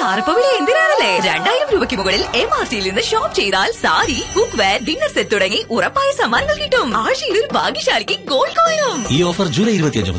ആർപ്പവിളി എന്തിനാണല്ലേ? 2000 രൂപയ്ക്ക് മുകളിൽ MRTയിൽ നിന്ന് ഷോപ്പ് ചെയ്താൽ sari, cook wear, dinner set തുടങ്ങി ഉറപ്പായ സമ്മാനങ്ങൾ കിട്ടും. ആഴ്ചയിൽ ഒരു ഭാഗ്യശാലിക്ക് ഗോൾഡ് കോയിനും. ഈ ഓഫർ ജൂലൈ 25